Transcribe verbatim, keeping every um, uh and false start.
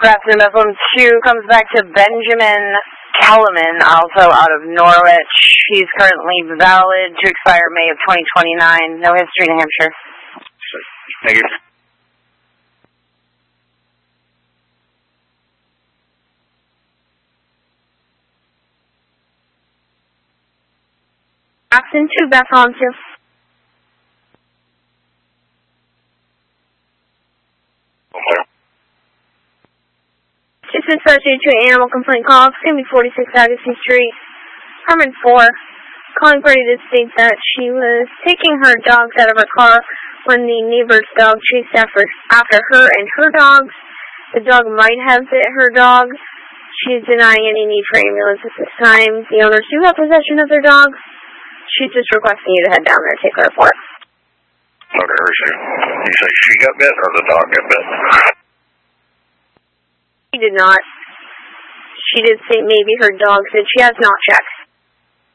Grafton Muslim two comes back to Benjamin Kellerman, also out of Norwich. He's currently valid to expire May of twenty twenty-nine. No history, New Hampshire. Thank you. Grafton two, back on two. Okay. This is associated to an animal complaint call. It's going to be forty-six Agassiz Street. Herman four, calling party that states that she was taking her dogs out of her car when the neighbor's dog chased after, after her and her dogs. The dog might have bit her dog. She's denying any need for ambulance at this time. The owners do have possession of their dogs. She's just requesting you to head down there and take her report. Okay, receive. You say she got bit or the dog got bit? She did not. She did say maybe her dog did. She has not checked.